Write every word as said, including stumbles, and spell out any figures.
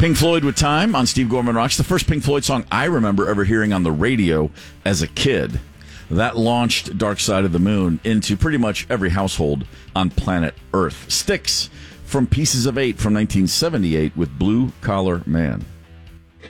Pink Floyd with Time on Steve Gorman Rocks. The first Pink Floyd song I remember ever hearing on the radio as a kid. That launched Dark Side of the Moon into pretty much every household on planet Earth. Styx from Pieces of Eight from nineteen seventy-eight with Blue Collar Man.